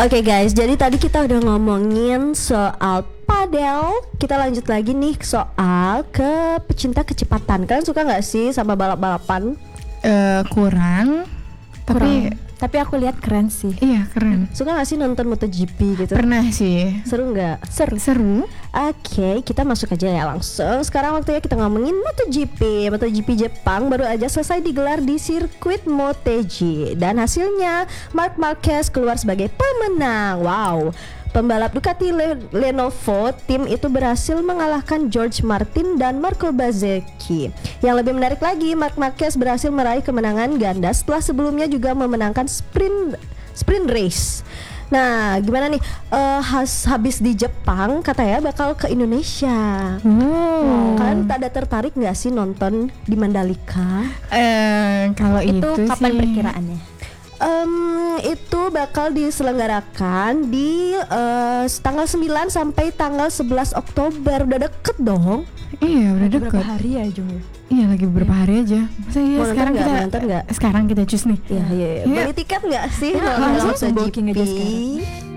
Oke guys, jadi tadi kita udah ngomongin soal padel. Kita lanjut lagi nih soal ke pecinta kecepatan. Kalian suka nggak sih sama balap-balapan? Kurang. Tapi aku lihat keren sih. Iya keren. Suka nggak sih nonton MotoGP gitu? Pernah sih. Seru nggak? Seru. Oke, kita masuk aja ya langsung. Sekarang waktunya kita ngomongin MotoGP. MotoGP Jepang baru aja selesai digelar di sirkuit Motegi. Dan hasilnya Marc Marquez keluar sebagai pemenang. Wow. Pembalap Ducati Lenovo tim itu berhasil mengalahkan George Martin dan Marco Bezzecchi. Yang lebih menarik lagi, Marc Marquez berhasil meraih kemenangan ganda setelah sebelumnya juga memenangkan sprint race. Nah, gimana nih? Habis di Jepang, katanya bakal ke Indonesia. Kalian ada tertarik nggak sih nonton di Mandalika? Kalau itu kapan sih perkiraannya? Itu bakal diselenggarakan di tanggal 9 sampai tanggal 11 Oktober. Udah deket dong. Iya udah deket. Berapa hari ya Jung? Iya lagi beberapa hari aja. Masa iya Mau sekarang nonton kita nggak? Nonton nggak? Sekarang kita cus nih. Iya. Iya. Beli tiket nggak sih? Langsung Nonton booking aja MotoGP? sekarang.